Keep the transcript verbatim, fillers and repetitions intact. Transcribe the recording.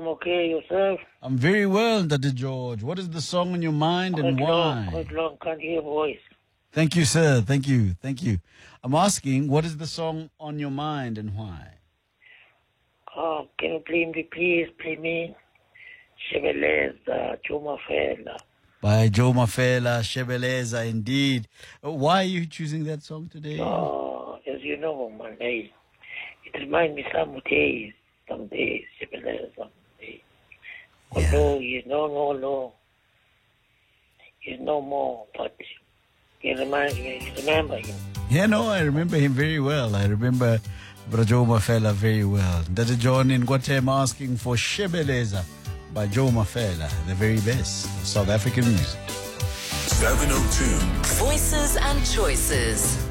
I'm okay. Yourself? I'm very well, Daddy George. What is the song on your mind Quite and long, why? quite long. Can't hear voice. Thank you, sir. Thank you. Thank you. I'm asking, what is the song on your mind and why? Oh, can you play me, please? Play me. Shebeleza, Joe Mafela. By Joe Mafela, Shebeleza, indeed. Uh, Why are you choosing that song today? Oh, as you know, man, hey, it reminds me some days, some days, Shebeleza, some days. Yeah. Although he's no, no, no. He's no more, but he reminds me, remember him. Yeah, no, I remember him very well. I remember Brajo Mafela very well. Daddy John in Guatem asking for Shebeleza by Joe Mafela, the very best of South African music. seven oh two Voices and choices.